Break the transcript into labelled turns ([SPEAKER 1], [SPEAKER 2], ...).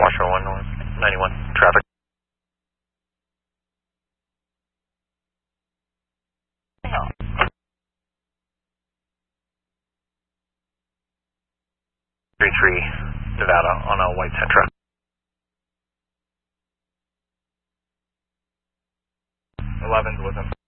[SPEAKER 1] Washoe 1 North, 91, traffic. Tree, Nevada on a white Sentra. 11's with him.